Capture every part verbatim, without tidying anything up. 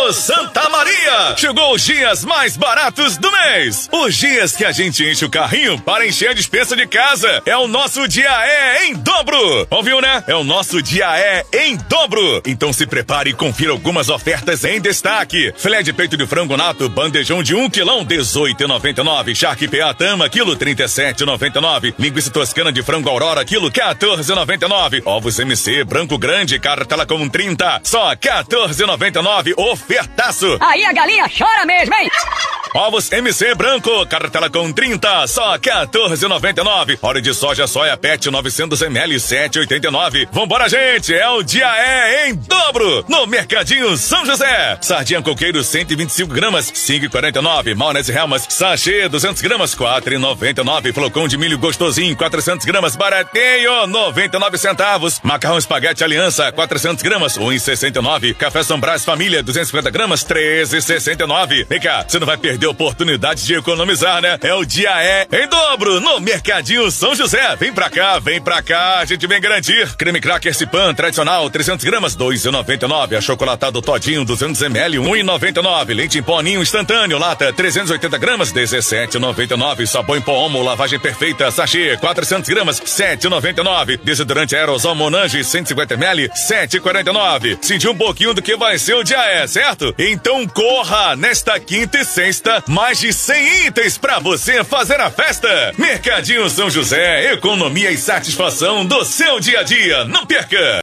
Mercadinho Santa Maria. Chegou os dias mais baratos do mês. Os dias que a gente enche o carrinho para encher a despensa de casa. É o nosso dia é em dobro. Ouviu, né? É o nosso dia é em dobro. Então se prepare e confira algumas ofertas em destaque. Filé de peito de frango nato, bandejão de um quilão, dezoito reais e noventa e nove centavos. Charque P A Tama, quilo, trinta e sete reais e noventa e nove centavos. Linguiça toscana de frango Aurora, quilo, quatorze reais e noventa e nove centavos. Ovos M C, branco grande, cartela com trinta, só quatorze reais e noventa e nove centavos. Ofertaço. Aí a galinha chora mesmo, hein? Ovos M C branco, cartela com trinta, só quatorze reais e noventa e nove centavos. Óleo de soja soia pet novecentos mililitros, sete reais e oitenta e nove centavos. Vambora, gente, é o dia é em dobro no Mercadinho São José. Sardinha coqueiro cento e vinte e cinco gramas, cinco reais e quarenta e nove centavos. Maionese Helmas sachê duzentas gramas, quatro reais e noventa e nove centavos. Flocão de milho gostosinho quatrocentas gramas, baratinho, noventa e nove centavos. Macarrão espaguete Aliança quatrocentas gramas, um real e sessenta e nove centavos. Café São Brás Família duzentas e cinquenta gramas, treze reais e sessenta e nove centavos. Vem cá, você não vai perder a oportunidade de economizar, né? É o dia é em dobro no Mercadinho São José. Vem pra cá, vem pra cá, a gente vem garantir. Creme Cracker Cipan tradicional trezentas gramas, dois reais e noventa e nove centavos. Achocolatado Todinho duzentos mililitros, um real e noventa e nove centavos. Leite em pó Ninho instantâneo lata trezentas e oitenta gramas, dezessete reais e noventa e nove centavos. Sabão em pó Omo lavagem perfeita sachê quatrocentas gramas, sete reais e noventa e nove centavos. Desodorante Aerosol Monange cento e cinquenta mililitros, sete reais e quarenta e nove centavos. Sentiu um pouquinho do que vai ser o dia é, certo? Então corra nesta quinta e sexta, mais de cem itens pra você fazer a festa. Mercadinho São José, economia e satisfação do seu dia a dia. Não perca!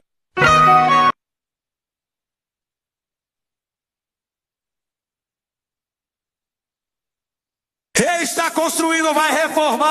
Está construindo, vai reformar.